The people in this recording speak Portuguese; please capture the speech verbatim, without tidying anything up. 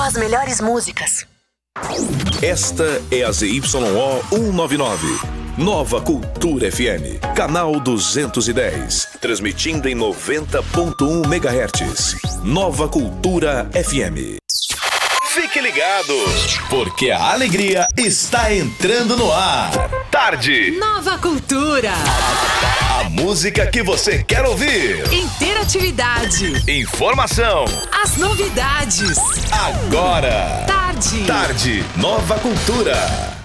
as melhores músicas. Esta é a Z Y O cento e noventa e nove. Nova Cultura F M, canal duzentos e dez, transmitindo em noventa ponto um megahertz. Nova Cultura F M. Fique ligado, porque a alegria está entrando no ar. Tarde. Nova Cultura. A música que você quer ouvir. Interatividade. Informação. As novidades. Agora. Tarde. Tarde. Nova Cultura.